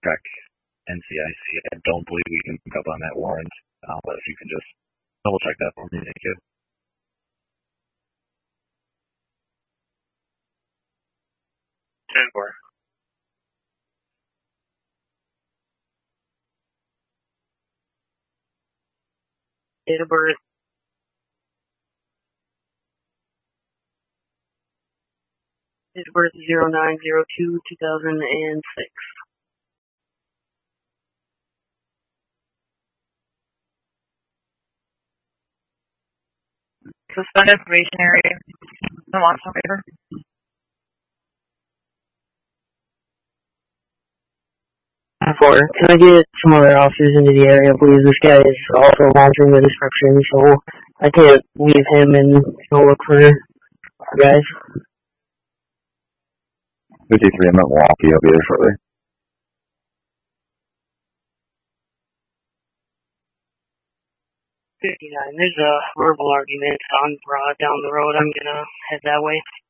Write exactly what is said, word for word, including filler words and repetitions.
check N C I C. I don't believe we can pick up on that warrant, uh, but if you can just double check that for me, thank you. ten four. Date of birth. Date of birth zero nine zero two two thousand six. Suspended probationary. No loss of favor. Four. Can I get some other officers into the area, please? This guy is also monitoring the description, so I can't leave him and go look for guys. fifty-three, I'm at Milwaukee. I'll be there shortly. fifty-nine. There's a verbal argument on Broad down the road. I'm gonna head that way.